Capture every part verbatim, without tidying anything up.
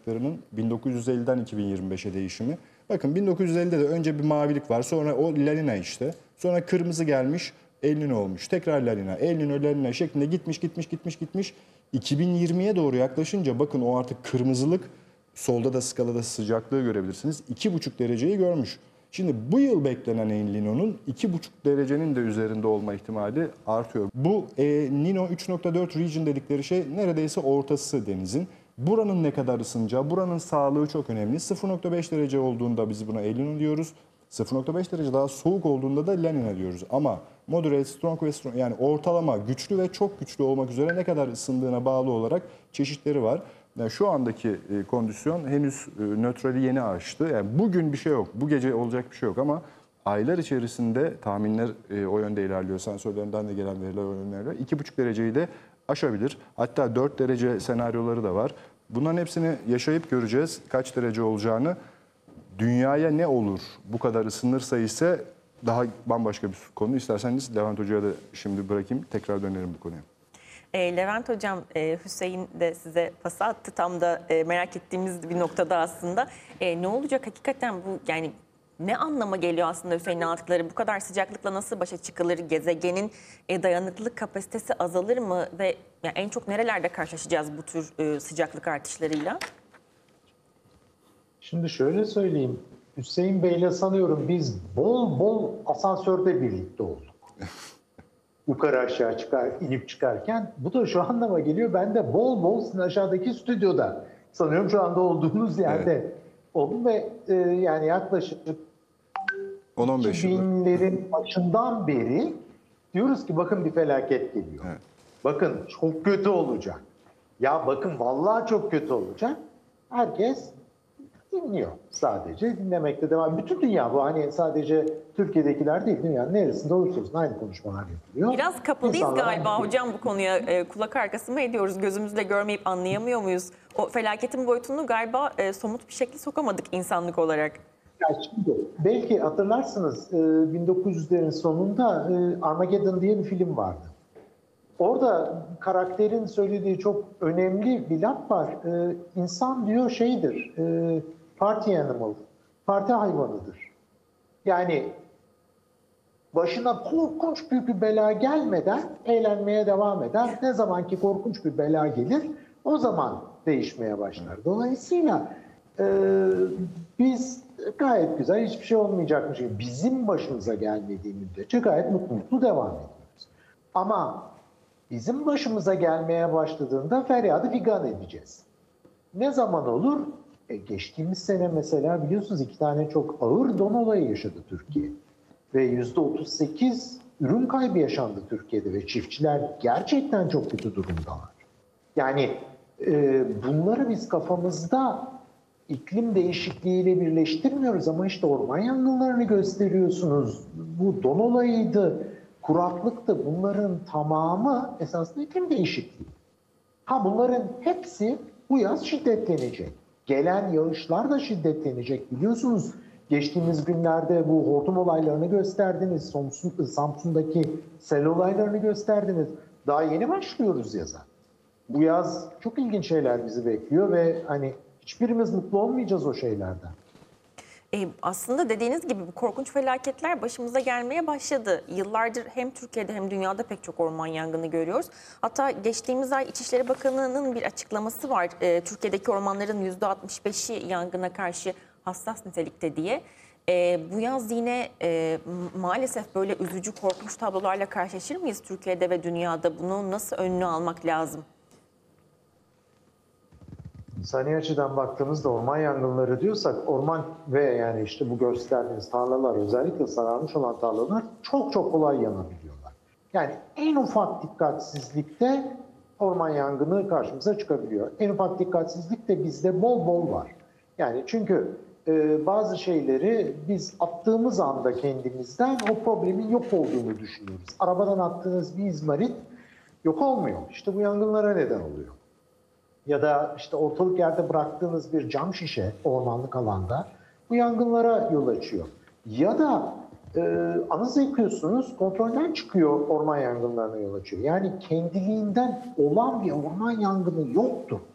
başlıklarının bin dokuz yüz elliden iki bin yirmi beşe değişimi. Bakın bin dokuz yüz ellide de önce bir mavilik var, sonra o La Nina işte. Sonra kırmızı gelmiş, El Niño olmuş. Tekrar La Nina, El Niño, La Nina şeklinde gitmiş, gitmiş, gitmiş, gitmiş. iki bin yirmiye doğru yaklaşınca bakın o artık kırmızılık, solda da skalada sıcaklığı görebilirsiniz. iki buçuk dereceyi görmüş. Şimdi bu yıl beklenen El Niño'nun iki buçuk derecenin de üzerinde olma ihtimali artıyor. Bu e, Niño üç nokta dört region dedikleri şey neredeyse ortası denizin. Buranın ne kadar ısınacağı, buranın sağlığı çok önemli. sıfır nokta beş derece olduğunda biz buna El Niño diyoruz. sıfır nokta beş derece daha soğuk olduğunda da La Nina diyoruz. Ama moderate, strong ve strong, yani ortalama, güçlü ve çok güçlü olmak üzere ne kadar ısındığına bağlı olarak çeşitleri var. Yani şu andaki e, kondisyon henüz e, nötrali yeni aştı. Yani bugün bir şey yok, bu gece olacak bir şey yok ama aylar içerisinde tahminler e, o yönde ilerliyor. Sensörlerinden de gelen veriler o yönde ilerliyor. iki buçuk dereceyi de aşabilir. Hatta dört derece senaryoları da var. Bunların hepsini yaşayıp göreceğiz. Kaç derece olacağını. Dünyaya ne olur bu kadar ısınırsa ise daha bambaşka bir konu. İsterseniz Levent Hoca'ya da şimdi bırakayım. Tekrar dönerim bu konuya. E, Levent Hocam, e, Hüseyin de size pas attı. Tam da e, merak ettiğimiz bir noktada aslında. E, ne olacak hakikaten bu, yani ne anlama geliyor aslında Hüseyin'in anlattıkları? Bu kadar sıcaklıkla nasıl başa çıkılır? Gezegenin e, dayanıklılık kapasitesi azalır mı? Ve yani en çok nerelerde karşılaşacağız bu tür e, sıcaklık artışlarıyla? Şimdi şöyle söyleyeyim. Hüseyin Bey'le sanıyorum biz bol bol asansörde birlikte olduk. Yukarı aşağı çıkar, inip çıkarken. Bu da şu anlama geliyor. Ben de bol bol sizin aşağıdaki stüdyoda, sanıyorum şu anda olduğunuz yerde evet. oldum ve e, yani yaklaşık on on beş iki binlerin başından beri diyoruz ki bakın bir felaket geliyor. Evet. Bakın çok kötü olacak. Ya bakın vallahi çok kötü olacak. Herkes dinliyor sadece. Dinlemekte devam. Bütün dünya bu. Hani sadece Türkiye'dekiler değil, dünyanın neresinde olursa olsun aynı konuşmalar yapılıyor. Biraz kapalıyız İnsanlar galiba anlıyor. hocam bu konuya. E, kulak arkası mı ediyoruz? Gözümüzle görmeyip anlayamıyor muyuz? O felaketın boyutunu galiba e, somut bir şekilde sokamadık insanlık olarak. Ya şimdi belki hatırlarsınız e, bin dokuz yüzlerin sonunda e, Armageddon diye bir film vardı. Orada karakterin söylediği çok önemli bir laf var. E, insan diyor şeydir, e, party animal, parti hayvanıdır. Yani başına korkunç büyük bir bela gelmeden eğlenmeye devam eder. Ne zamanki korkunç bir bela gelir, o zaman değişmeye başlar. Dolayısıyla e, biz gayet güzel, hiçbir şey olmayacakmış gibi bizim başımıza gelmediği müddetçe gayet mutlu mutlu devam ediyoruz. Ama bizim başımıza gelmeye başladığında feryadı figan edeceğiz. Ne zaman olur? E, geçtiğimiz sene mesela biliyorsunuz iki tane çok ağır don olayı yaşadı Türkiye. Ve yüzde otuz sekiz ürün kaybı yaşandı Türkiye'de ve çiftçiler gerçekten çok kötü durumdalar. Yani e, bunları biz kafamızda iklim değişikliğiyle birleştirmiyoruz ama işte orman yangınlarını gösteriyorsunuz. Bu don olayıydı, kuraklıktı. Bunların tamamı esasında iklim değişikliği. Ha bunların hepsi bu yaz şiddetlenecek. Gelen yağışlar da şiddetlenecek. Biliyorsunuz geçtiğimiz günlerde bu hortum olaylarını gösterdiniz. Samsun, Samsun'daki sel olaylarını gösterdiniz. Daha yeni başlıyoruz yaza. Bu yaz çok ilginç şeyler bizi bekliyor ve hani hiçbirimiz mutlu olmayacağız o şeylerden. E, aslında dediğiniz gibi bu korkunç felaketler başımıza gelmeye başladı. Yıllardır hem Türkiye'de hem dünyada pek çok orman yangını görüyoruz. Hatta geçtiğimiz ay İçişleri Bakanı'nın bir açıklaması var. E, Türkiye'deki ormanların yüzde altmış beşi yangına karşı hassas nitelikte diye. E, bu yaz yine e, maalesef böyle üzücü, korkunç tablolarla karşılaşır mıyız Türkiye'de ve dünyada? Bunu nasıl önünü almak lazım? İnsani açıdan baktığımızda orman yangınları diyorsak orman ve yani işte bu gösterdiğiniz tarlalar, özellikle sararmış olan tarlalar çok çok kolay yanabiliyorlar. Yani en ufak dikkatsizlikte orman yangını karşımıza çıkabiliyor. En ufak dikkatsizlik de bizde bol bol var. Yani çünkü e, bazı şeyleri biz attığımız anda kendimizden o problemin yok olduğunu düşünüyoruz. Arabadan attığınız bir izmarit yok olmuyor. İşte bu yangınlara neden oluyor. Ya da işte ortalık yerde bıraktığınız bir cam şişe ormanlık alanda bu yangınlara yol açıyor. Ya da e, anızı yakıyorsunuz, kontrolden çıkıyor, orman yangınlarına yol açıyor. Yani kendiliğinden olan bir orman yangını yoktur.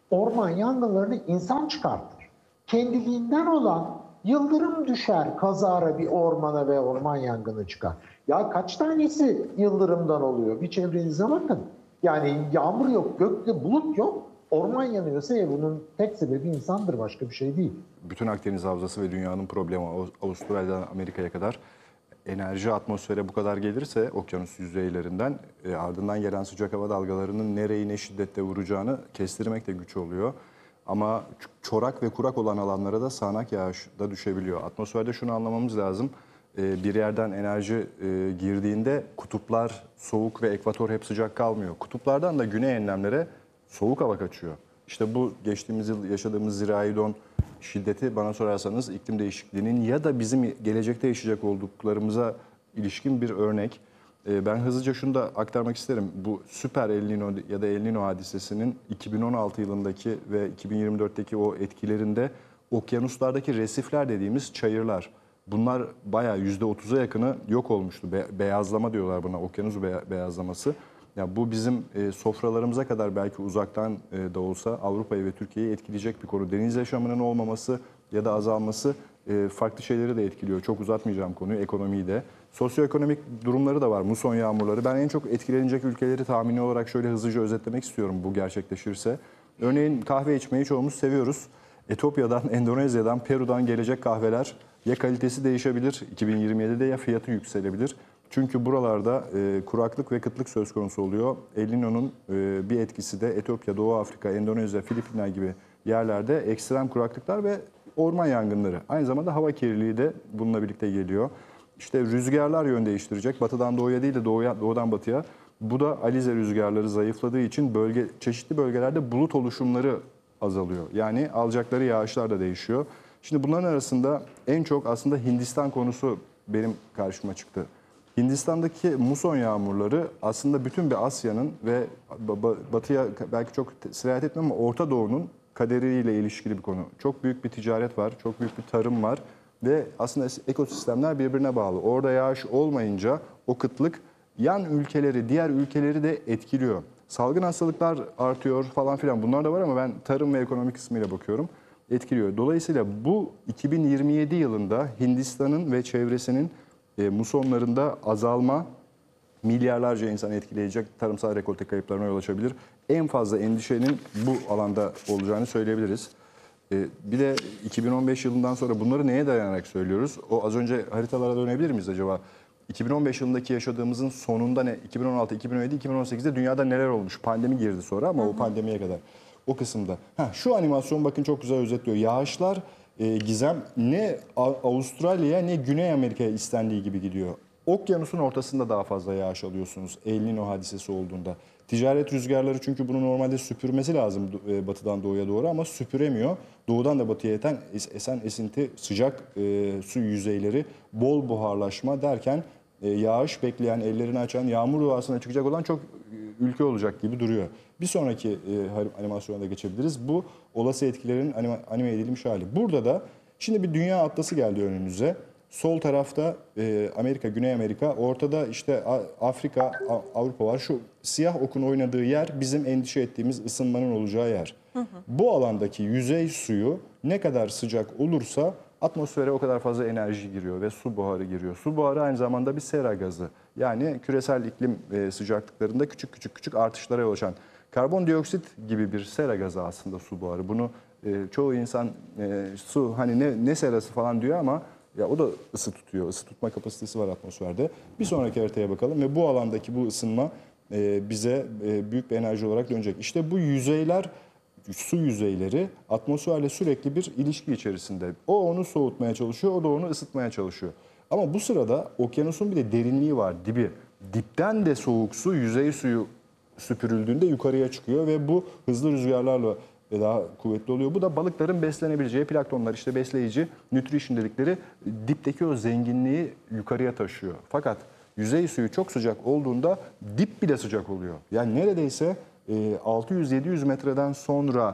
orman yangınlarını insan çıkartır. Kendiliğinden olan yıldırım düşer kazara bir ormana ve orman yangını çıkar. Ya kaç tanesi yıldırımdan oluyor? Bir çevrenize bakın. Yani yağmur yok, gökte bulut yok. Orman yanıyorsa ya bunun tek sebebi insandır, başka bir şey değil. Bütün Akdeniz Havzası ve dünyanın problemi Avustralya'dan Amerika'ya kadar enerji atmosfere bu kadar gelirse okyanus yüzeylerinden e, ardından gelen sıcak hava dalgalarının nereyi ne şiddette vuracağını kestirmek de güç oluyor. Ama çorak ve kurak olan alanlara da sağanak yağış da düşebiliyor. Atmosferde şunu anlamamız lazım. E, bir yerden enerji e, girdiğinde kutuplar soğuk ve ekvator hep sıcak kalmıyor. Kutuplardan da güney enlemlere soğuk hava kaçıyor. İşte bu geçtiğimiz yıl yaşadığımız zirai don şiddeti bana sorarsanız iklim değişikliğinin ya da bizim gelecekte yaşayacak olduklarımıza ilişkin bir örnek. Ben hızlıca şunu da aktarmak isterim. Bu süper El Niño ya da El Niño hadisesinin iki bin on altı yılındaki ve iki bin yirmi dörtteki o etkilerinde okyanuslardaki resifler dediğimiz çayırlar. Bunlar bayağı yüzde otuza yakını yok olmuştu. Be- beyazlama diyorlar buna, okyanus be- beyazlaması. Ya bu bizim e, sofralarımıza kadar belki uzaktan e, da olsa Avrupa'yı ve Türkiye'yi etkileyecek bir konu. Deniz yaşamının olmaması ya da azalması e, farklı şeyleri de etkiliyor. Çok uzatmayacağım konuyu, ekonomiyi de. Sosyoekonomik durumları da var, muson yağmurları. Ben en çok etkilenecek ülkeleri tahmini olarak şöyle hızlıca özetlemek istiyorum bu gerçekleşirse. Örneğin kahve içmeyi çoğumuz seviyoruz. Etiyopya'dan, Endonezya'dan, Peru'dan gelecek kahveler ya kalitesi değişebilir iki bin yirmi yedide ya fiyatı yükselebilir. Çünkü buralarda e, kuraklık ve kıtlık söz konusu oluyor. El Niño'nun e, bir etkisi de Etiyopya, Doğu Afrika, Endonezya, Filipinler gibi yerlerde ekstrem kuraklıklar ve orman yangınları. Aynı zamanda hava kirliliği de bununla birlikte geliyor. İşte rüzgarlar yön değiştirecek. Batıdan doğuya değil de doğuya, doğudan batıya. Bu da Alize rüzgarları zayıfladığı için bölge çeşitli bölgelerde bulut oluşumları azalıyor. Yani alacakları yağışlar da değişiyor. Şimdi bunların arasında en çok aslında Hindistan konusu benim karşıma çıktı. Hindistan'daki muson yağmurları aslında bütün bir Asya'nın ve batıya belki çok sirayet etmiyor ama Orta Doğu'nun kaderiyle ilişkili bir konu. Çok büyük bir ticaret var, çok büyük bir tarım var ve aslında ekosistemler birbirine bağlı. Orada yağış olmayınca o kıtlık yan ülkeleri, diğer ülkeleri de etkiliyor. Salgın hastalıklar artıyor falan filan, bunlar da var ama ben tarım ve ekonomi kısmıyla bakıyorum. Etkiliyor. Dolayısıyla bu iki bin yirmi yedi yılında Hindistan'ın ve çevresinin e, musonlarında azalma milyarlarca insanı etkileyecek tarımsal rekolte kayıplarına yol açabilir. En fazla endişenin bu alanda olacağını söyleyebiliriz. E, bir de iki bin on beş yılından sonra bunları neye dayanarak söylüyoruz? O az önce haritalara dönebilir miyiz acaba? iki bin on beş yılındaki yaşadığımızın sonunda ne? iki bin on altı, iki bin on yedi, iki bin on sekizde dünyada neler olmuş? Pandemi girdi sonra ama hı hı. o pandemiye kadar. O kısımda. Ha, şu animasyon bakın çok güzel özetliyor. Yağışlar e, Gizem ne Avustralya'ya ne Güney Amerika'ya istendiği gibi gidiyor. Okyanusun ortasında daha fazla yağış alıyorsunuz El Niño hadisesi olduğunda. Ticaret rüzgarları çünkü bunu normalde süpürmesi lazım e, batıdan doğuya doğru ama süpüremiyor. Doğudan da batıya esen, esen esinti, sıcak e, su yüzeyleri, bol buharlaşma derken e, yağış bekleyen, ellerini açan, yağmur duasına çıkacak olan çok ülke olacak gibi duruyor. Bir sonraki e, animasyona da geçebiliriz. Bu olası etkilerin anime, anime edilmiş hali. Burada da şimdi bir dünya atlası geldi önünüze. Sol tarafta e, Amerika, Güney Amerika, ortada işte Afrika, Avrupa var. Şu siyah okun oynadığı yer bizim endişe ettiğimiz ısınmanın olacağı yer. Hı hı. Bu alandaki yüzey suyu ne kadar sıcak olursa atmosfere o kadar fazla enerji giriyor ve su buharı giriyor. Su buharı aynı zamanda bir sera gazı. Yani küresel iklim e, sıcaklıklarında küçük küçük küçük artışlara yol açan karbondioksit gibi bir sera gazı aslında su buharı. Bunu e, çoğu insan e, su hani ne, ne serası falan diyor ama ya o da ısı tutuyor. Isı tutma kapasitesi var atmosferde. Bir sonraki haritaya bakalım ve bu alandaki bu ısınma e, bize e, büyük bir enerji olarak dönecek. İşte bu yüzeyler, su yüzeyleri atmosferle sürekli bir ilişki içerisinde. O onu soğutmaya çalışıyor, o da onu ısıtmaya çalışıyor. Ama bu sırada okyanusun bir de derinliği var, dibi. Dipten de soğuk su, yüzey suyu süpürüldüğünde yukarıya çıkıyor ve bu hızlı rüzgarlarla daha kuvvetli oluyor. Bu da balıkların beslenebileceği planktonlar, işte besleyici, nutrition dedikleri dipteki o zenginliği yukarıya taşıyor. Fakat yüzey suyu çok sıcak olduğunda dip bile sıcak oluyor. Yani neredeyse altı yüz yedi yüz metreden sonra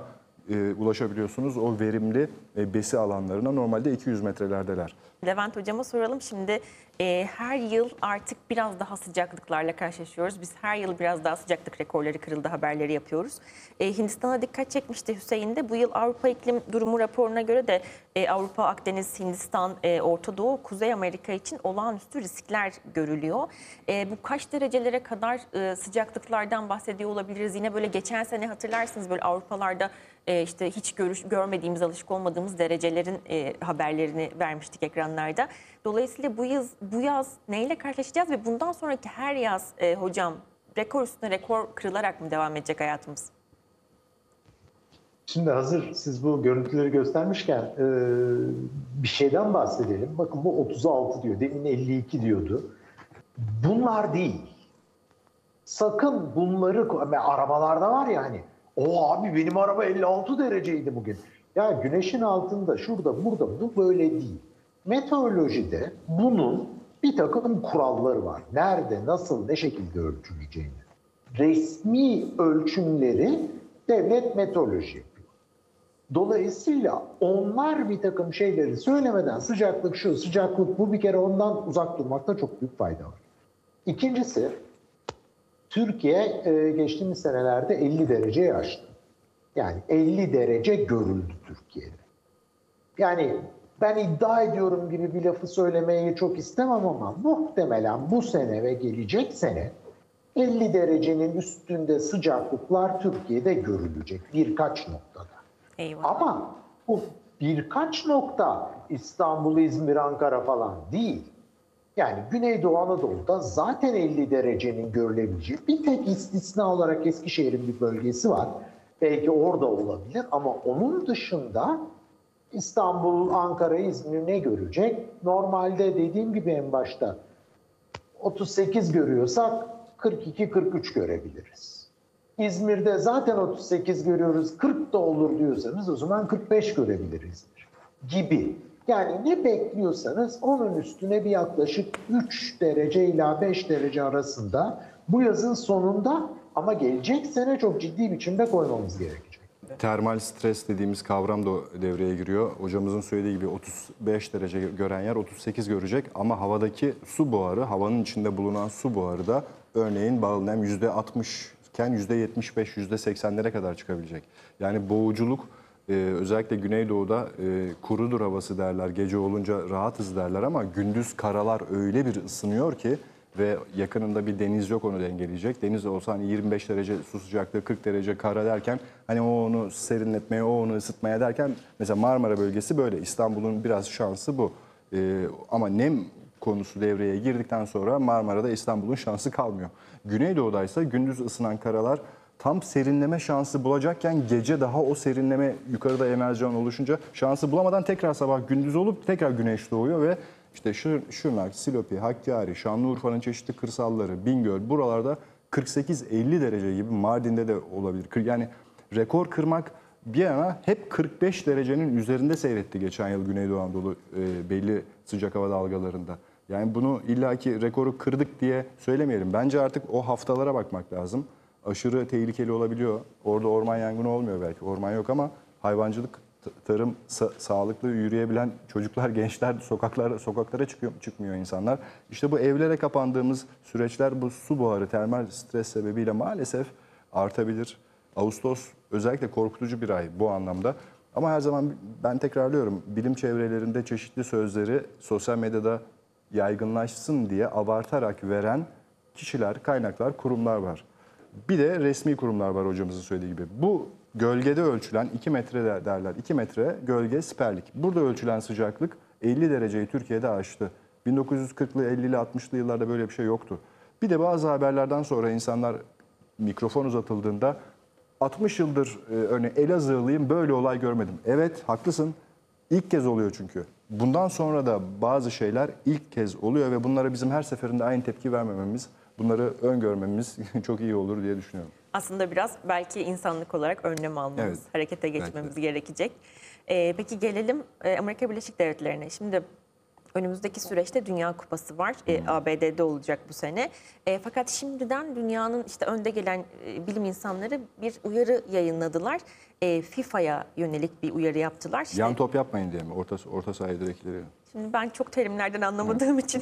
e, ulaşabiliyorsunuz o verimli e, besi alanlarına. Normalde iki yüz metrelerdeler. Levent Hocam'a soralım şimdi. E, her yıl artık biraz daha sıcaklıklarla karşılaşıyoruz. Biz her yıl biraz daha sıcaklık rekorları kırıldı haberleri yapıyoruz. E, Hindistan'a dikkat çekmişti Hüseyin de. Bu yıl Avrupa İklim Durumu raporuna göre de e, Avrupa, Akdeniz, Hindistan, e, Orta Doğu, Kuzey Amerika için olağanüstü riskler görülüyor. E, bu kaç derecelere kadar e, sıcaklıklardan bahsediyor olabiliriz? Yine böyle geçen sene hatırlarsınız böyle Avrupalarda e, işte hiç görüş, görmediğimiz, alışık olmadığımız derecelerin e, haberlerini vermiştik ekranlarda. Dolayısıyla bu yaz, bu yaz neyle karşılaşacağız ve bundan sonraki her yaz e, hocam rekor üstüne rekor kırılarak mı devam edecek hayatımız? Şimdi hazır siz bu görüntüleri göstermişken e, bir şeyden bahsedelim. Bakın bu otuz altı diyor, demin elli iki diyordu. Bunlar değil. Sakın bunları, arabalarda var ya hani, o abi benim araba elli altı dereceydi bugün. Ya güneşin altında, şurada, burada bu böyle değil. Meteorolojide bunun bir takım kuralları var. Nerede, nasıl, ne şekilde ölçüleceğini. Resmi ölçümleri devlet meteoroloji yapıyor. Dolayısıyla onlar bir takım şeyleri söylemeden sıcaklık şu, sıcaklık bu, bir kere ondan uzak durmakta çok büyük fayda var. İkincisi, Türkiye geçtiğimiz senelerde elli dereceyi aştı. Yani elli derece görüldü Türkiye'de. Yani ben iddia ediyorum gibi bir lafı söylemeyi çok istemem ama muhtemelen bu sene ve gelecek sene elli derecenin üstünde sıcaklıklar Türkiye'de görülecek birkaç noktada. Eyvallah. Ama bu birkaç nokta İstanbul, İzmir, Ankara falan değil. Yani Güneydoğu Anadolu'da zaten elli derecenin görülebileceği bir tek istisna olarak Eskişehir'in bir bölgesi var. Belki orada olabilir ama onun dışında İstanbul, Ankara, İzmir ne görecek? Normalde dediğim gibi en başta otuz sekiz görüyorsak kırk iki kırk üç görebiliriz. İzmir'de zaten otuz sekiz görüyoruz, kırk da olur diyorsanız o zaman kırk beş görebiliriz gibi. Yani ne bekliyorsanız onun üstüne bir yaklaşık üç derece ila beş derece arasında bu yazın sonunda ama gelecek sene çok ciddi biçimde koymamız gerekecek. Termal stres dediğimiz kavram da devreye giriyor. Hocamızın söylediği gibi otuz beş derece gören yer otuz sekiz görecek ama havadaki su buharı, havanın içinde bulunan su buharı da örneğin bağlı nem yüzde altmış iken yüzde yetmiş beş, yüzde seksenlere kadar çıkabilecek. Yani boğuculuk e, özellikle Güneydoğu'da e, kurudur havası derler, gece olunca rahatız derler ama gündüz karalar öyle bir ısınıyor ki ve yakınında bir deniz yok onu dengeleyecek. Deniz olsa hani yirmi beş derece su sıcaklığı, kırk derece kara derken hani o onu serinletmeye, o onu ısıtmaya derken mesela Marmara bölgesi böyle. İstanbul'un biraz şansı bu. Ee, ama nem konusu devreye girdikten sonra Marmara'da İstanbul'un şansı kalmıyor. Güneydoğu'daysa gündüz ısınan karalar tam serinleme şansı bulacakken gece daha o serinleme yukarıda emerjan oluşunca şansı bulamadan tekrar sabah gündüz olup tekrar güneş doğuyor ve İşte Şırnak, Silopi, Hakkari, Şanlıurfa'nın çeşitli kırsalları, Bingöl buralarda kırk sekiz elli derece gibi, Mardin'de de olabilir. Yani rekor kırmak bir yana hep kırk beş derecenin üzerinde seyretti geçen yıl Güneydoğu Anadolu e, belli sıcak hava dalgalarında. Yani bunu illaki rekoru kırdık diye söylemeyelim. Bence artık o haftalara bakmak lazım. Aşırı tehlikeli olabiliyor. Orada orman yangını olmuyor belki. Orman yok ama hayvancılık, tarım, sa- sağlıklı yürüyebilen çocuklar, gençler sokaklara sokaklara çıkıyor, çıkmıyor insanlar. İşte bu evlere kapandığımız süreçler bu su buharı, termal stres sebebiyle maalesef artabilir. Ağustos özellikle korkutucu bir ay bu anlamda. Ama her zaman ben tekrarlıyorum, bilim çevrelerinde çeşitli sözleri sosyal medyada yaygınlaşsın diye abartarak veren kişiler, kaynaklar, kurumlar var. Bir de resmi kurumlar var hocamızın söylediği gibi. Bu gölgede ölçülen iki metre derler. iki metre gölge siperlik. Burada ölçülen sıcaklık elli dereceyi Türkiye'de aştı. bin dokuz yüz kırklı, ellili, altmışlı yıllarda böyle bir şey yoktu. Bir de bazı haberlerden sonra insanlar mikrofon uzatıldığında altmış yıldır e, örneğin Elazığlıyım böyle olay görmedim. Evet haklısın. İlk kez oluyor çünkü. Bundan sonra da bazı şeyler ilk kez oluyor ve bunlara bizim her seferinde aynı tepki vermememiz, bunları öngörmemiz çok iyi olur diye düşünüyorum. Aslında biraz belki insanlık olarak önlem almamız, Evet, harekete geçmemiz gerekecek. Ee, peki gelelim e, Amerika Birleşik Devletleri'ne. Şimdi önümüzdeki süreçte Dünya Kupası var. E, A B D'de olacak bu sene. E, fakat şimdiden dünyanın işte önde gelen e, bilim insanları bir uyarı yayınladılar. e, FIFA'ya yönelik bir uyarı yaptılar. İşte, Yan top yapmayın diye mi? Orta, orta sahaya direkt ileri. şimdi ben çok terimlerden anlamadığım için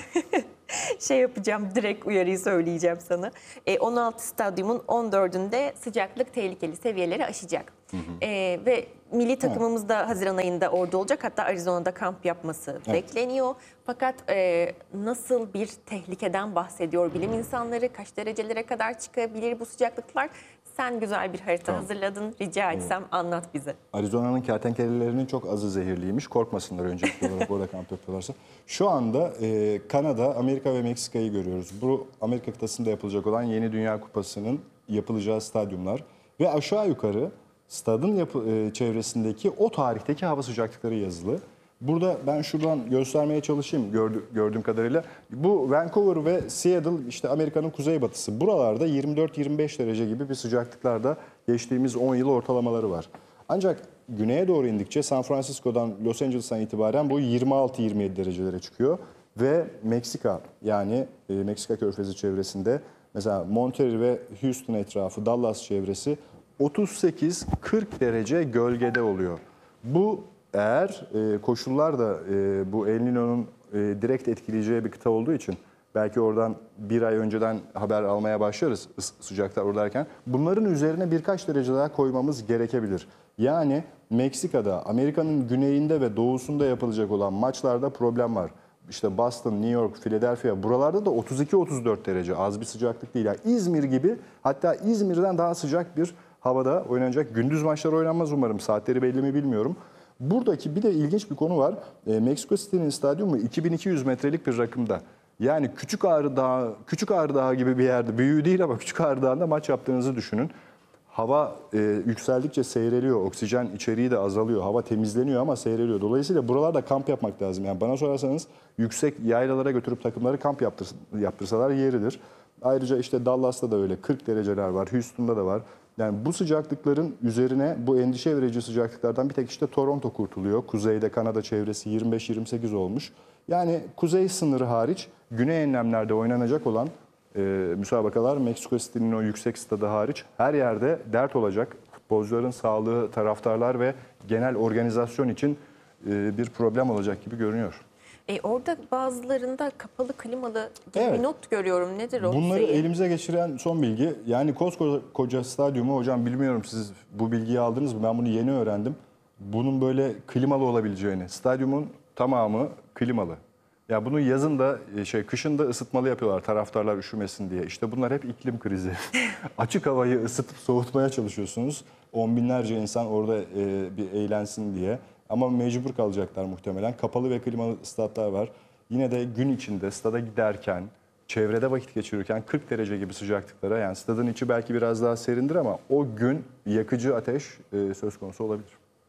şey yapacağım, direkt uyarıyı söyleyeceğim sana. E, on altı stadyumun on dördünde sıcaklık tehlikeli seviyeleri aşacak. Hı hı. E, ve milli takımımız da Haziran ayında orada olacak. Hatta Arizona'da kamp yapması evet. bekleniyor. Fakat e, nasıl bir tehlikeden bahsediyor bilim insanları? Kaç derecelere kadar çıkabilir bu sıcaklıklar? Sen güzel bir harita tamam. hazırladın. Rica etsem evet. anlat bize. Arizona'nın kertenkelelerinin çok azı zehirliymiş. Korkmasınlar öncelikli olarak orada kamp yapıyorlarsa. Şu anda e, Kanada, Amerika ve Meksika'yı görüyoruz. Bu Amerika kıtasında yapılacak olan Yeni Dünya Kupası'nın yapılacağı stadyumlar. Ve aşağı yukarı stadın yapı, e, çevresindeki o tarihteki hava sıcaklıkları yazılı. Burada ben şuradan göstermeye çalışayım gördü, gördüğüm kadarıyla. Bu Vancouver ve Seattle işte Amerika'nın kuzeybatısı. Buralarda yirmi dört yirmi beş derece gibi bir sıcaklıklarda geçtiğimiz on yıl ortalamaları var. Ancak güneye doğru indikçe San Francisco'dan Los Angeles'tan itibaren bu yirmi altı yirmi yedi derecelere çıkıyor. Ve Meksika yani e, Meksika Körfezi çevresinde mesela Monterrey ve Houston etrafı, Dallas çevresi otuz sekiz kırk derece gölgede oluyor. Bu eğer e, koşullar da e, bu El Niño'nun e, direkt etkileyeceği bir kıta olduğu için belki oradan bir ay önceden haber almaya başlarız sıcaklar oradayken. Bunların üzerine birkaç derece daha koymamız gerekebilir. Yani Meksika'da, Amerika'nın güneyinde ve doğusunda yapılacak olan maçlarda problem var. İşte Boston, New York, Philadelphia buralarda da otuz iki otuz dört derece az bir sıcaklık değil. Yani İzmir gibi hatta İzmir'den daha sıcak bir havada oynanacak. Gündüz maçlar oynanmaz umarım. Saatleri belli mi bilmiyorum. Buradaki bir de ilginç bir konu var. E, Mexico City'nin stadyumu iki bin iki yüz metrelik bir rakımda. Yani Küçük Ağrı Dağı, Küçük Ağrı Dağı gibi bir yerde, büyüğü değil ama Küçük Ağrı Dağı'nda maç yaptığınızı düşünün. Hava e, yükseldikçe seyreliyor, oksijen içeriği de azalıyor, hava temizleniyor ama seyreliyor. Dolayısıyla buralarda kamp yapmak lazım. Yani bana sorarsanız yüksek yaylalara götürüp takımları kamp yaptır, yaptırsalar yeridir. Ayrıca işte Dallas'ta da öyle kırk dereceler var, Houston'da da var. Yani bu sıcaklıkların üzerine bu endişe verici sıcaklıklardan bir tek işte Toronto kurtuluyor. Kuzeyde Kanada çevresi yirmi beş yirmi sekiz olmuş. Yani kuzey sınırı hariç güney enlemlerde oynanacak olan e, müsabakalar Meksiko City'nin o yüksek stadı hariç her yerde dert olacak. Futbolcuların sağlığı, taraftarlar ve genel organizasyon için e, bir problem olacak gibi görünüyor. E, orada bazılarında kapalı klimalı gibi Evet. bir not görüyorum. Nedir o? Bunları şeyi? elimize geçiren son bilgi. Yani koskoca stadyumu hocam bilmiyorum siz bu bilgiyi aldınız mı? Ben bunu yeni öğrendim. Bunun böyle klimalı olabileceğini. Stadyumun tamamı klimalı. Ya bunu yazın da şey kışın da ısıtmalı yapıyorlar taraftarlar üşümesin diye. İşte bunlar hep iklim krizi. Açık havayı ısıtıp soğutmaya çalışıyorsunuz. On binlerce insan orada e, bir eğlensin diye. Ama mecbur kalacaklar muhtemelen. Kapalı ve klimalı statlar var. Yine de gün içinde stada giderken, çevrede vakit geçirirken kırk derece gibi sıcaklıklara yani stadın içi belki biraz daha serindir ama o gün yakıcı ateş e, söz konusu olabilir.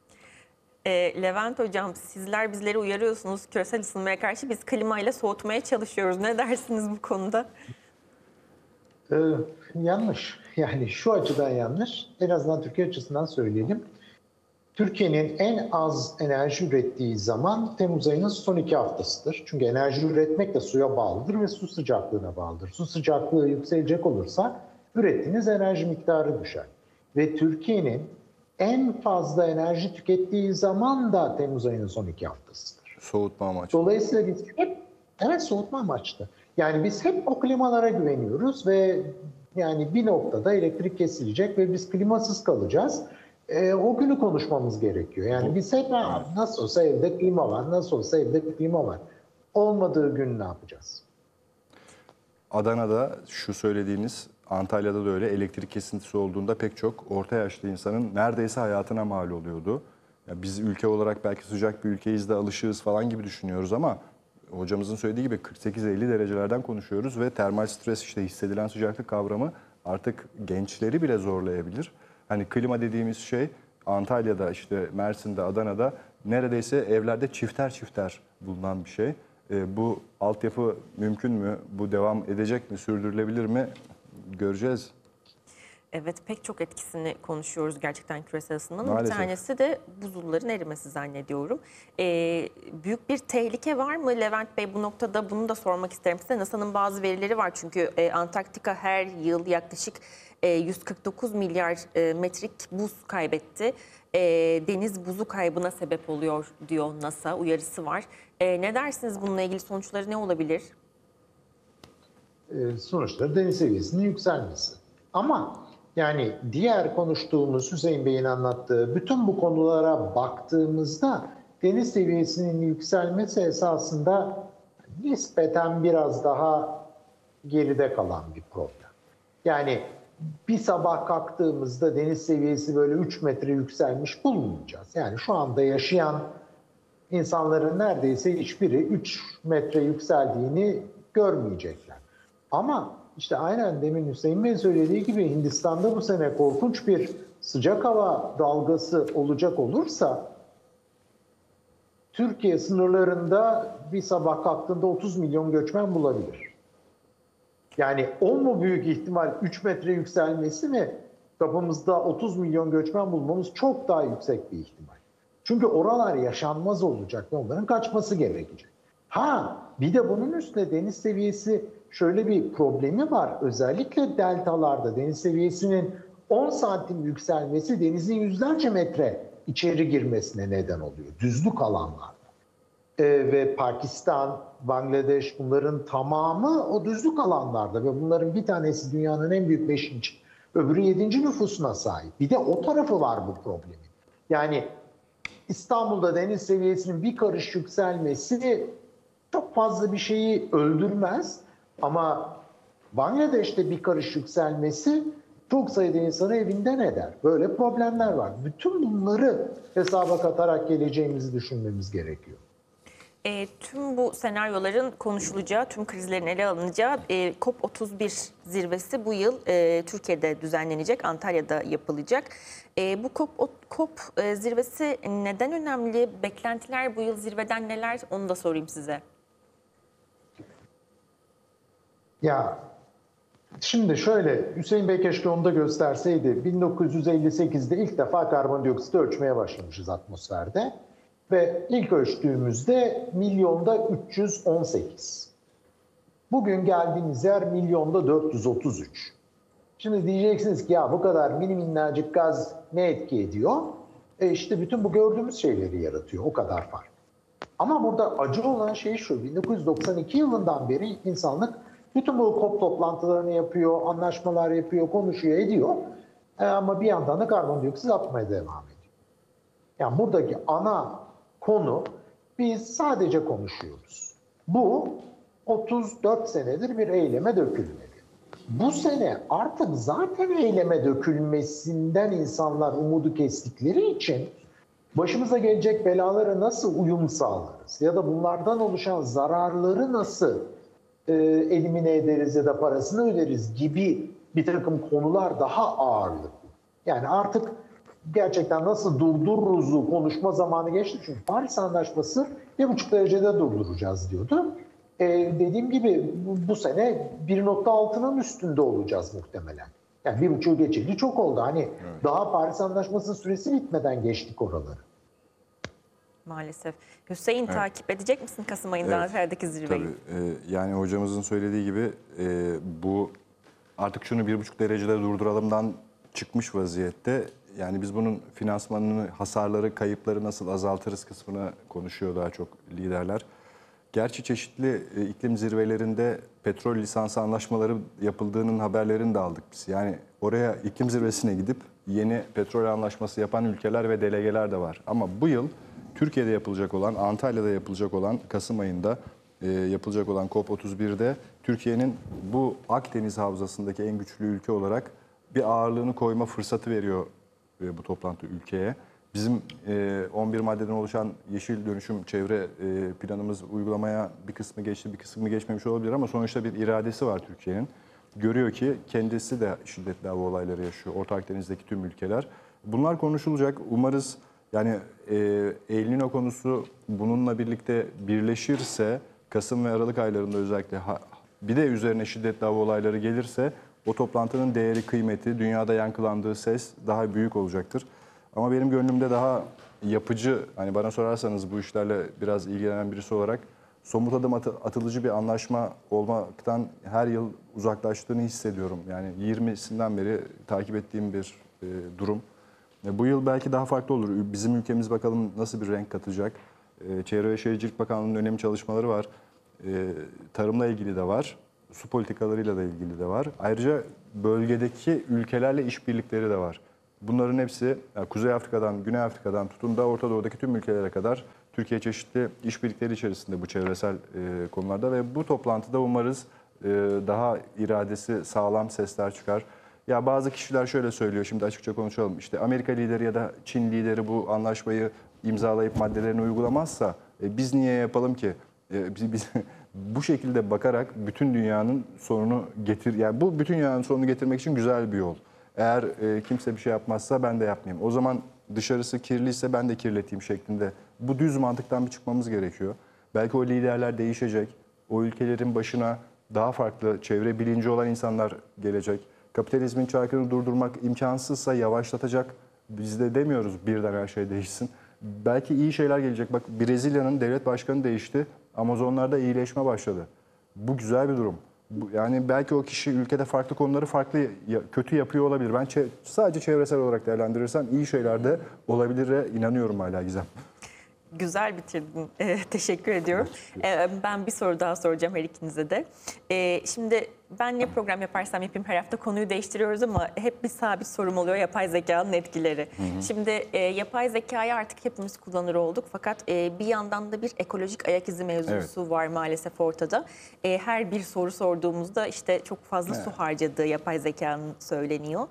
E, Levent Hocam sizler bizleri uyarıyorsunuz küresel ısınmaya karşı. Biz klimayla soğutmaya çalışıyoruz. Ne dersiniz bu konuda? Ee, yanlış. Yani şu açıdan yanlış. En azından Türkiye açısından söyleyelim. Türkiye'nin en az enerji ürettiği zaman Temmuz ayının son iki haftasıdır. Çünkü enerji üretmek de suya bağlıdır ve su sıcaklığına bağlıdır. Su sıcaklığı yükselecek olursa ürettiğiniz enerji miktarı düşer. Ve Türkiye'nin en fazla enerji tükettiği zaman da Temmuz ayının son iki haftasıdır. Soğutma amaçlı. Dolayısıyla biz hep, evet soğutma amaçlı. Yani biz hep o klimalara güveniyoruz ve yani bir noktada elektrik kesilecek ve biz klimasız kalacağız. E, o günü konuşmamız gerekiyor. Yani biz hep nasıl olsa evde klima var, nasıl olsa evde klima var. Olmadığı gün ne yapacağız? Adana'da şu söylediğiniz, Antalya'da da öyle elektrik kesintisi olduğunda pek çok orta yaşlı insanın neredeyse hayatına mal oluyordu. Ya biz ülke olarak belki sıcak bir ülkeyiz de alışığız falan gibi düşünüyoruz ama hocamızın söylediği gibi kırk sekiz elli derecelerden konuşuyoruz ve termal stres işte hissedilen sıcaklık kavramı artık gençleri bile zorlayabilir. Hani klima dediğimiz şey Antalya'da işte Mersin'de, Adana'da neredeyse evlerde çifter çifter bulunan bir şey. E, bu altyapı mümkün mü? Bu devam edecek mi? Sürdürülebilir mi? Göreceğiz. Evet, pek çok etkisini konuşuyoruz gerçekten küresel ısınmanın. Bir Maalesef. tanesi de buzulların erimesi zannediyorum. Ee, büyük bir tehlike var mı Levent Bey? Bu noktada bunu da sormak isterim size. NASA'nın bazı verileri var çünkü e, Antarktika her yıl yaklaşık e, yüz kırk dokuz milyar e, metrik buz kaybetti. E, deniz buzu kaybına sebep oluyor diyor NASA, uyarısı var. E, ne dersiniz bununla ilgili, sonuçları ne olabilir? E, sonuçları deniz seviyesinin yükselmesi. Ama yani diğer konuştuğumuz Hüseyin Bey'in anlattığı bütün bu konulara baktığımızda deniz seviyesinin yükselmesi esasında nispeten biraz daha geride kalan bir problem. Yani bir sabah kalktığımızda deniz seviyesi böyle üç metre yükselmiş bulunmayacağız. Yani şu anda yaşayan insanların neredeyse hiçbiri üç metre yükseldiğini görmeyecekler. Ama işte aynen demin Hüseyin Bey söylediği gibi Hindistan'da bu sene korkunç bir sıcak hava dalgası olacak olursa Türkiye sınırlarında bir sabah kalktığında otuz milyon göçmen bulabilir. Yani o mu büyük ihtimal üç metre yükselmesi mi, kapımızda otuz milyon göçmen bulmamız çok daha yüksek bir ihtimal. Çünkü oralar yaşanmaz olacak ve onların kaçması gerekecek. Ha bir de bunun üstüne deniz seviyesi şöyle bir problemi var. Özellikle deltalarda deniz seviyesinin on santim yükselmesi denizin yüzlerce metre içeri girmesine neden oluyor. Düzlük alanlarda. Ee, ve Pakistan, Bangladeş bunların tamamı o düzlük alanlarda ve bunların bir tanesi dünyanın en büyük beşinci, öbürü yedinci nüfusuna sahip. Bir de o tarafı var bu problemin. Yani İstanbul'da deniz seviyesinin bir karış yükselmesi çok fazla bir şeyi öldürmez ama Bangladeş'te bir karış yükselmesi çok sayıda insanı evinden eder. Böyle problemler var. Bütün bunları hesaba katarak geleceğimizi düşünmemiz gerekiyor. E, tüm bu senaryoların konuşulacağı, tüm krizlerin ele alınacağı e, COP otuz bir zirvesi bu yıl e, Türkiye'de düzenlenecek, Antalya'da yapılacak. E, bu COP, o, COP e, zirvesi neden önemli? Beklentiler bu yıl zirveden neler? Onu da sorayım size. Ya şimdi şöyle, Hüseyin Bey keşke onu da gösterseydi. bin dokuz yüz elli sekizde ilk defa karbondioksit ölçmeye başlamışız atmosferde. Ve ilk ölçtüğümüzde milyonda üç yüz on sekiz. Bugün geldiğimiz yer milyonda dört yüz otuz üç. Şimdi diyeceksiniz ki ya bu kadar mini minnacık gaz ne etki ediyor? E işte bütün bu gördüğümüz şeyleri yaratıyor. O kadar fark. Ama burada acı olan şey şu. bin dokuz yüz doksan iki yılından beri insanlık bütün bu COP toplantılarını yapıyor, anlaşmalar yapıyor, konuşuyor, ediyor. E ama bir yandan da karbondioksit atmaya devam ediyor. Yani buradaki ana konu, biz sadece konuşuyoruz. Bu otuz dört senedir bir eyleme dökülmedi. Bu sene artık zaten eyleme dökülmesinden insanlar umudu kestikleri için başımıza gelecek belalara nasıl uyum sağlarız ya da bunlardan oluşan zararları nasıl e, elimine ederiz ya da parasını öderiz gibi bir takım konular daha ağırlıklı. Yani artık gerçekten nasıl durdururuz'u konuşma zamanı geçti. Çünkü Paris Anlaşması bir buçuk derecede durduracağız diyordu. Ee, dediğim gibi bu, bu sene bir nokta altının üstünde olacağız muhtemelen. Yani bir buçuğu geçildi çok oldu. Hani evet. Daha Paris Anlaşması'nın süresi bitmeden geçtik oraları. Maalesef. Hüseyin evet. Takip edecek misin Kasım ayında evet. Antalya'daki zirveyi? Tabii. E, yani hocamızın söylediği gibi e, bu artık şunu bir buçuk derecede durduralımdan çıkmış vaziyette. Yani biz bunun finansmanını, hasarları, kayıpları nasıl azaltırız kısmını konuşuyor daha çok liderler. Gerçi çeşitli iklim zirvelerinde petrol lisansı anlaşmaları yapıldığının haberlerini de aldık biz. Yani oraya iklim zirvesine gidip yeni petrol anlaşması yapan ülkeler ve delegeler de var. Ama bu yıl Türkiye'de yapılacak olan, Antalya'da yapılacak olan, Kasım ayında e, yapılacak olan COP otuz bir'de Türkiye'nin bu Akdeniz havzasındaki en güçlü ülke olarak bir ağırlığını koyma fırsatı veriyor bu toplantı ülkeye. Bizim on bir maddeden oluşan yeşil dönüşüm çevre planımız uygulamaya bir kısmı geçti, bir kısmı geçmemiş olabilir ama sonuçta bir iradesi var Türkiye'nin. Görüyor ki kendisi de şiddetli hava olayları yaşıyor, Orta Akdeniz'deki tüm ülkeler. Bunlar konuşulacak. Umarız yani El Niño konusu bununla birlikte birleşirse, Kasım ve Aralık aylarında özellikle bir de üzerine şiddetli hava olayları gelirse o toplantının değeri, kıymeti, dünyada yankılandığı ses daha büyük olacaktır. Ama benim gönlümde daha yapıcı, hani bana sorarsanız bu işlerle biraz ilgilenen birisi olarak somut adım atı, atılıcı bir anlaşma olmaktan her yıl uzaklaştığını hissediyorum. Yani yirmisinden beri takip ettiğim bir e, durum. E, bu yıl belki daha farklı olur. Bizim ülkemiz bakalım nasıl bir renk katacak. E, Çevre ve Şehircilik Bakanlığı'nın önemli çalışmaları var. E, tarımla ilgili de var. Su politikalarıyla da ilgili de var. Ayrıca bölgedeki ülkelerle işbirlikleri de var. Bunların hepsi yani Kuzey Afrika'dan, Güney Afrika'dan tutun da Orta Doğu'daki tüm ülkelere kadar Türkiye çeşitli işbirlikleri içerisinde bu çevresel e, konularda ve bu toplantıda umarız e, daha iradesi sağlam sesler çıkar. Ya bazı kişiler şöyle söylüyor, şimdi açıkça konuşalım. İşte Amerika lideri ya da Çin lideri bu anlaşmayı imzalayıp maddelerini uygulamazsa e, biz niye yapalım ki? E, biz, biz bu şekilde bakarak bütün dünyanın sonunu getir, yani bu bütün dünyanın sonunu getirmek için güzel bir yol. Eğer e, kimse bir şey yapmazsa ben de yapmayayım. O zaman dışarısı kirliyse ben de kirleteyim şeklinde. Bu düz mantıktan bir çıkmamız gerekiyor. Belki o liderler değişecek. O ülkelerin başına daha farklı çevre bilinci olan insanlar gelecek. Kapitalizmin çarkını durdurmak imkansızsa yavaşlatacak. Biz de demiyoruz birden her şey değişsin. Belki iyi şeyler gelecek. Bak Brezilya'nın devlet başkanı değişti. Amazonlarda iyileşme başladı. Bu güzel bir durum. Bu, yani belki o kişi ülkede farklı konuları farklı ya, kötü yapıyor olabilir. Ben çe- sadece çevresel olarak değerlendirirsem iyi şeyler de olabilire inanıyorum hala Gizem. Güzel bitirdin. Ee, teşekkür ediyorum. Ee, ben bir soru daha soracağım her ikinize de. Ee, şimdi ben ne program yaparsam yapayım her hafta konuyu değiştiriyoruz ama hep bir sabit sorum oluyor yapay zekanın etkileri. Hı hı. Şimdi e, yapay zekayı artık hepimiz kullanır olduk fakat e, bir yandan da bir ekolojik ayak izi mevzusu evet. var maalesef ortada. E, her bir soru sorduğumuzda işte çok fazla evet. su harcadığı yapay zekanın söyleniyor.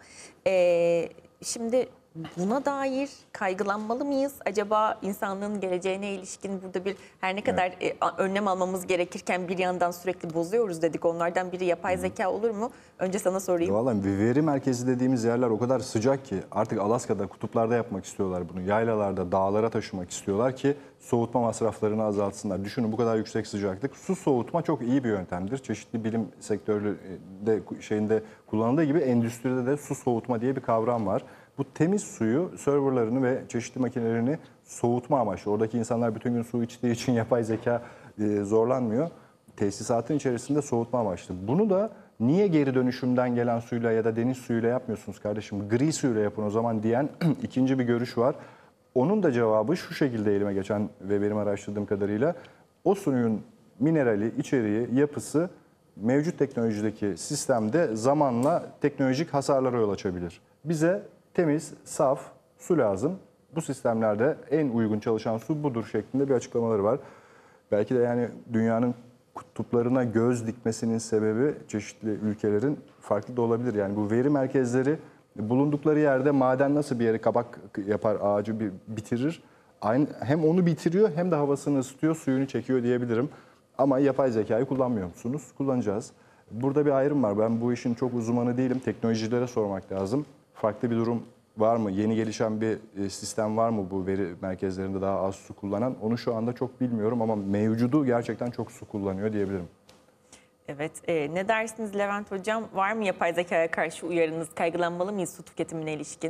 E, şimdi buna dair kaygılanmalı mıyız? Acaba insanlığın geleceğine ilişkin burada bir her ne kadar evet. e, önlem almamız gerekirken bir yandan sürekli bozuyoruz dedik. Onlardan biri yapay zeka olur mu? Önce sana sorayım. Vallahi bir veri merkezi dediğimiz yerler o kadar sıcak ki artık Alaska'da, kutuplarda yapmak istiyorlar bunu. Yaylalarda, dağlara taşımak istiyorlar ki soğutma masraflarını azaltsınlar. Düşünün bu kadar yüksek sıcaklık. Su soğutma çok iyi bir yöntemdir. Çeşitli bilim sektöründe şeyinde kullanıldığı gibi endüstride de su soğutma diye bir kavram var. Bu temiz suyu, serverlarını ve çeşitli makinelerini soğutma amaçlı. Oradaki insanlar bütün gün su içtiği için yapay zeka e, zorlanmıyor. Tesisatın içerisinde soğutma amaçlı. Bunu da niye geri dönüşümden gelen suyla ya da deniz suyuyla yapmıyorsunuz kardeşim? Gri suyla yapın o zaman diyen ikinci bir görüş var. Onun da cevabı şu şekilde elime geçen ve benim araştırdığım kadarıyla o suyun minerali, içeriği, yapısı mevcut teknolojideki sistemde zamanla teknolojik hasarlara yol açabilir. Bize temiz, saf su lazım. Bu sistemlerde en uygun çalışan su budur şeklinde bir açıklamaları var. Belki de yani dünyanın kutuplarına göz dikmesinin sebebi çeşitli ülkelerin farklı da olabilir. Yani bu veri merkezleri bulundukları yerde maden nasıl bir yere kabak yapar, ağacı bir bitirir. Aynı, hem onu bitiriyor hem de havasını ısıtıyor, suyunu çekiyor diyebilirim. Ama yapay zekayı kullanmıyor musunuz? Kullanacağız. Burada bir ayrım var. Ben bu işin çok uzmanı değilim. Teknolojilere sormak lazım. Farklı bir durum var mı? Yeni gelişen bir sistem var mı bu veri merkezlerinde daha az su kullanan? Onu şu anda çok bilmiyorum ama mevcudu gerçekten çok su kullanıyor diyebilirim. Evet. E, ne dersiniz Levent Hocam? Var mı yapay zekaya karşı uyarınız? Kaygılanmalı mıyız su tüketimine ilişkin?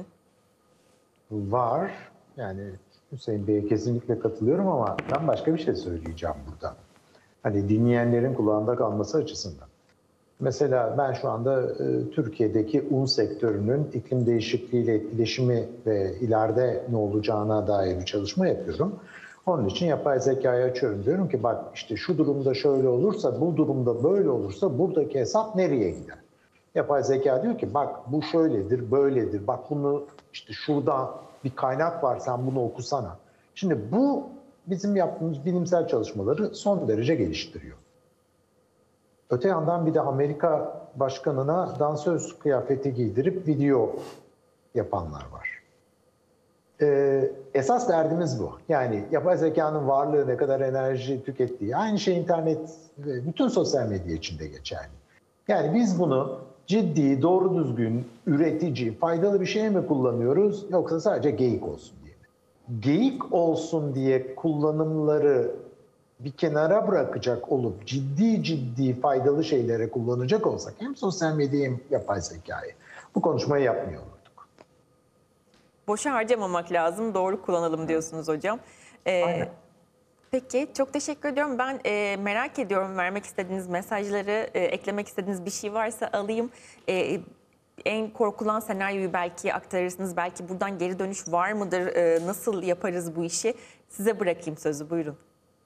Var. Yani Hüseyin Bey'e kesinlikle katılıyorum ama ben başka bir şey söyleyeceğim burada. Hani dinleyenlerin kulağında kalması açısından. Mesela ben şu anda e, Türkiye'deki un sektörünün iklim değişikliğiyle etkileşimi ve ileride ne olacağına dair bir çalışma yapıyorum. Onun için yapay zekayı açıyorum. Diyorum ki bak işte şu durumda şöyle olursa, bu durumda böyle olursa buradaki hesap nereye gider? Yapay zeka diyor ki bak bu şöyledir, böyledir. Bak bunu işte şurada bir kaynak var sen bunu okusana. Şimdi bu bizim yaptığımız bilimsel çalışmaları son derece geliştiriyor. Öte yandan bir de Amerika başkanına dansöz kıyafeti giydirip video yapanlar var. Ee, esas derdimiz bu. Yani yapay zekanın varlığı ne kadar enerji tükettiği. Aynı şey internet ve bütün sosyal medya için de geçerli. Yani biz bunu ciddi, doğru düzgün, üretici, faydalı bir şey mi kullanıyoruz yoksa sadece geyik olsun diye mi? Geyik olsun diye kullanımları bir kenara bırakacak olup ciddi ciddi faydalı şeylere kullanacak olsak hem sosyal medyayı hem yapay zekayı bu konuşmayı yapmıyor olurduk. Boşa harcamamak lazım, doğru kullanalım diyorsunuz hocam. Ee, Aynen. Peki, çok teşekkür ediyorum. Ben e, merak ediyorum, vermek istediğiniz mesajları, e, eklemek istediğiniz bir şey varsa alayım. E, en korkulan senaryoyu belki aktarırsınız, belki buradan geri dönüş var mıdır, e, nasıl yaparız bu işi? Size bırakayım sözü, buyurun.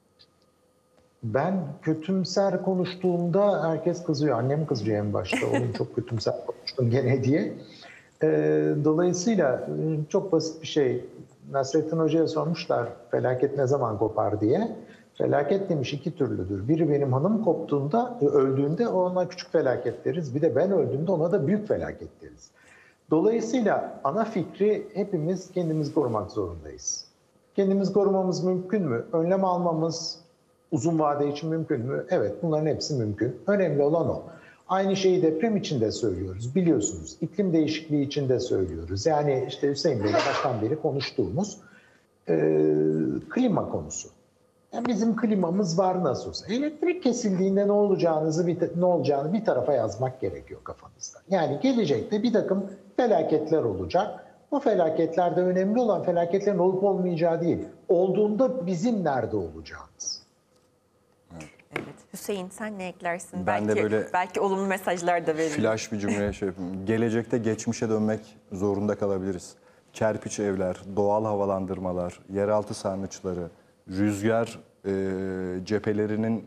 Ben kötümser konuştuğumda herkes kızıyor. Annem kızıyor en başta. Oğlum çok kötümser konuştun gene diye. Ee, dolayısıyla çok basit bir şey. Nasrettin Hoca'ya sormuşlar felaket ne zaman kopar diye. Felaket demiş iki türlüdür. Biri benim hanım koptuğunda, öldüğünde ona küçük felaket deriz. Bir de ben öldüğümde ona da büyük felaket deriz. Dolayısıyla ana fikri hepimiz kendimizi korumak zorundayız. Kendimizi korumamız mümkün mü? Önlem almamız uzun vade için mümkün mü? Evet, bunların hepsi mümkün. Önemli olan o. Aynı şeyi deprem için de söylüyoruz. Biliyorsunuz, iklim değişikliği için de söylüyoruz. Yani işte Hüseyin Bey'le baştan beri konuştuğumuz e, klima konusu. Yani bizim klimamız var nasıl olsa. Elektrik kesildiğinde ne olacağınızı bir, ne olacağını bir tarafa yazmak gerekiyor kafanızda. Yani gelecekte bir takım felaketler olacak. Bu felaketlerde önemli olan felaketlerin olup olmayacağı değil. Olduğunda bizim nerede olacağımız. Evet. Hüseyin, sen ne eklersin? Ben belki de böyle belki olumlu mesajlar da verelim. flash bir cümleye şey yapayım. Gelecekte geçmişe dönmek zorunda kalabiliriz. Kerpiç evler, doğal havalandırmalar, yeraltı sarnıçları, rüzgar e, cephelerinin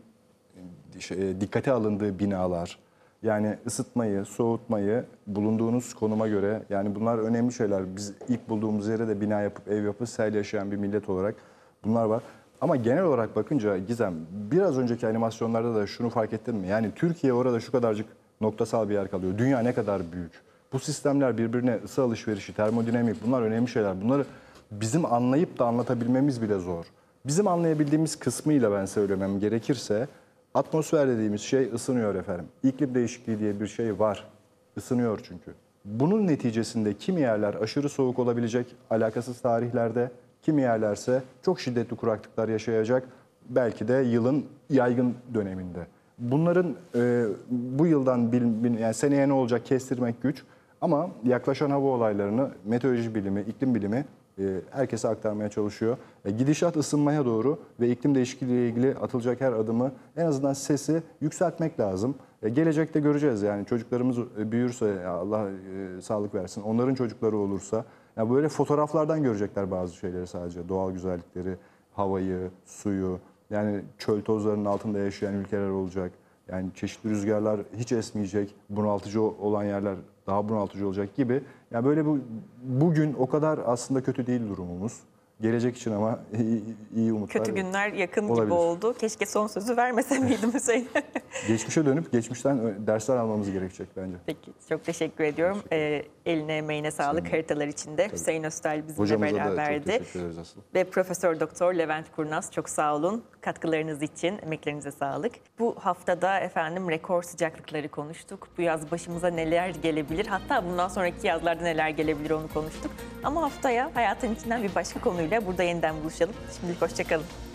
şey, dikkate alındığı binalar, yani ısıtmayı, soğutmayı bulunduğunuz konuma göre, yani bunlar önemli şeyler. Biz ilk bulduğumuz yere de bina yapıp ev yapıp sel yaşayan bir millet olarak bunlar var. Ama genel olarak bakınca Gizem, biraz önceki animasyonlarda da şunu fark ettin mi? Yani Türkiye orada şu kadarcık noktasal bir yer kalıyor. Dünya ne kadar büyük. Bu sistemler birbirine ısı alışverişi, termodinamik, bunlar önemli şeyler. Bunları bizim anlayıp da anlatabilmemiz bile zor. Bizim anlayabildiğimiz kısmıyla ben söylemem gerekirse, atmosfer dediğimiz şey ısınıyor efendim. İklim değişikliği diye bir şey var. Isınıyor çünkü. Bunun neticesinde kimi yerler aşırı soğuk olabilecek alakasız tarihlerde, kimi yerlerse çok şiddetli kuraklıklar yaşayacak, belki de yılın yaygın döneminde. Bunların e, bu yıldan bil, bil, yani seneye ne olacak kestirmek güç, ama yaklaşan hava olaylarını meteoroloji bilimi, iklim bilimi e, herkese aktarmaya çalışıyor. E, gidişat ısınmaya doğru ve iklim değişikliği ile ilgili atılacak her adımı, en azından sesi yükseltmek lazım. E, gelecekte göreceğiz, yani çocuklarımız büyürse, Allah e, sağlık versin, onların çocukları olursa, yani böyle fotoğraflardan görecekler bazı şeyleri sadece. Doğal güzellikleri, havayı, suyu, yani çöl tozlarının altında yaşayan ülkeler olacak. Yani çeşitli rüzgarlar hiç esmeyecek, bunaltıcı olan yerler daha bunaltıcı olacak gibi. Yani böyle bu bugün o kadar aslında kötü değil durumumuz. Gelecek için ama iyi, iyi umutlar. Kötü günler yakın olabilir. gibi oldu. Keşke son sözü vermese miydim Hüseyin? Geçmişe dönüp geçmişten dersler almamız gerekecek bence. Peki, çok teşekkür ediyorum. Ee, eline emeğine sağlık haritalar içinde. Hüseyin Öztel bizimle Hocamıza da çok beraberdi. teşekkür ederiz aslında. Ve Profesör Doktor Levent Kurnaz, çok sağ olun. Katkılarınız için emeklerinize sağlık. Bu haftada efendim rekor sıcaklıkları konuştuk. Bu yaz başımıza neler gelebilir? Hatta bundan sonraki yazlarda neler gelebilir onu konuştuk. Ama haftaya hayatın içinden bir başka konuyla burada yeniden buluşalım. Şimdilik hoşça kalın.